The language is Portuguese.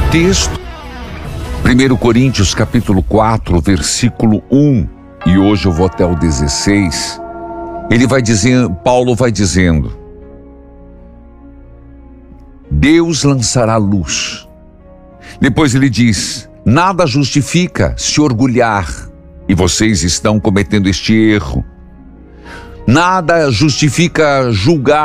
texto, 1 Coríntios capítulo 4, versículo 1, e hoje eu vou até o 16, Paulo vai dizendo: Deus lançará luz. Depois ele diz: nada justifica se orgulhar, e vocês estão cometendo este erro. Nada justifica julgar